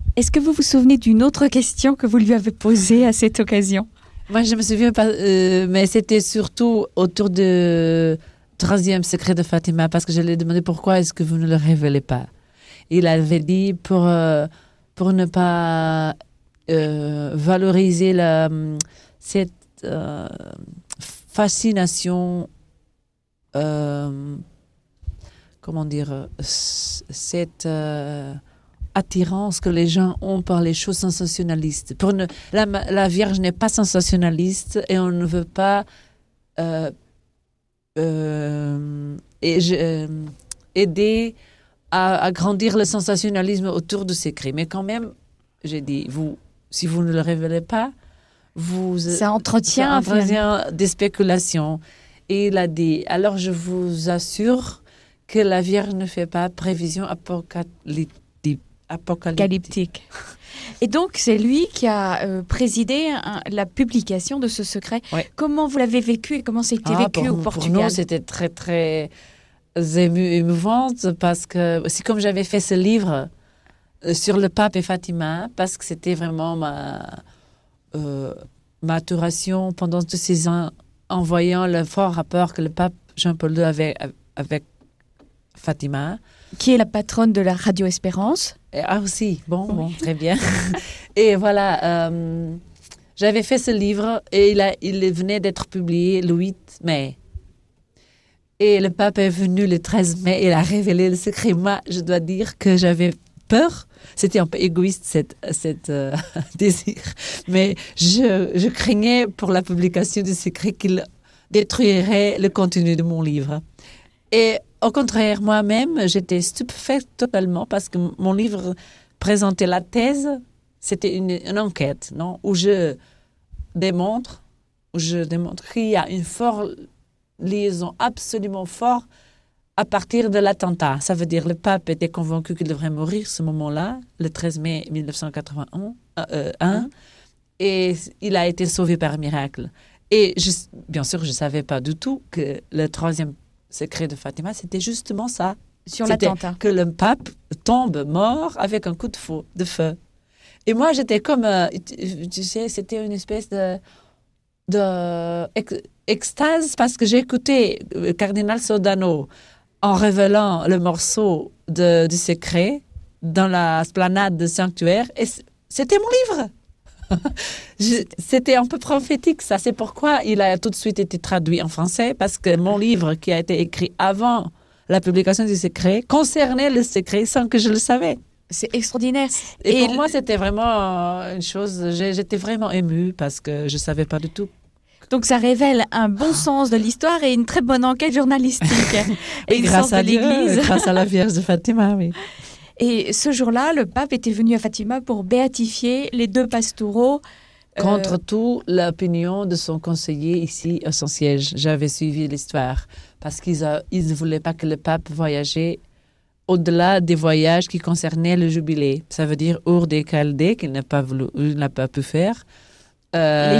Est-ce que vous vous souvenez d'une autre question que vous lui avez posée à cette occasion? Moi, je me souviens pas, mais c'était surtout autour du troisième secret de Fatima, parce que je lui ai demandé pourquoi est-ce que vous ne le révélez pas. Il avait dit pour ne pas valoriser cette fascination, comment dire, cette attirance que les gens ont par les choses sensationnalistes. La Vierge n'est pas sensationnaliste et on ne veut pas aider à grandir le sensationnalisme autour de ces crimes. Mais quand même, j'ai dit, si vous ne le révélez pas, ça entretient des spéculations. Et il a dit, alors je vous assure que la Vierge ne fait pas prévision apocalyptique. Et donc, c'est lui qui a présidé la publication de ce secret. Ouais. Comment vous l'avez vécu et comment c'était vécu au Portugal? Pour nous, c'était très, très émouvante parce que c'est comme j'avais fait ce livre sur le pape et Fatima, parce que c'était vraiment ma maturation pendant tous ces ans en voyant le fort rapport que le pape Jean-Paul II avait avec Fatima. Qui est la patronne de la Radio Espérance. Ah aussi, bon, très bien. Et voilà, j'avais fait ce livre et il venait d'être publié le 8 mai. Et le pape est venu le 13 mai, il a révélé le secret. Moi, je dois dire que j'avais peur. C'était un peu égoïste, cette désir. Mais je craignais pour la publication du secret qu'il détruirait le contenu de mon livre. Et au contraire, moi-même, j'étais stupéfaite totalement parce que mon livre présentait la thèse. C'était une enquête, non, où je démontre qu'il y a une forte liaison absolument forte à partir de l'attentat. Ça veut dire le pape était convaincu qu'il devrait mourir ce moment-là, le 13 mai 1981, et il a été sauvé par miracle. Et bien sûr, je ne savais pas du tout que le troisième secret de Fatima, c'était justement ça. Sur l'attentat. Que le pape tombe mort avec un coup de feu. Et moi, j'étais comme, tu sais, c'était une espèce d'extase parce que j'ai écouté le cardinal Sodano en révélant le morceau du secret dans la esplanade du sanctuaire. Et c'était mon livre. C'était un peu prophétique, ça. C'est pourquoi il a tout de suite été traduit en français, parce que mon livre, qui a été écrit avant la publication du secret, concernait le secret sans que je le savais. C'est extraordinaire. Et pour moi, c'était vraiment une chose... J'étais vraiment émue parce que je ne savais pas du tout. Donc, ça révèle un bon sens de l'histoire et une très bonne enquête journalistique. Et grâce à l'Église. Grâce à la Vierge de Fatima, oui. Et ce jour-là, le pape était venu à Fatima pour béatifier les deux pastoraux. Contre tout l'opinion de son conseiller ici à son siège. J'avais suivi l'histoire parce qu'ils ne voulaient pas que le pape voyageait au-delà des voyages qui concernaient le jubilé. Ça veut dire hors des Chaldées qu'il n'a pas pu faire.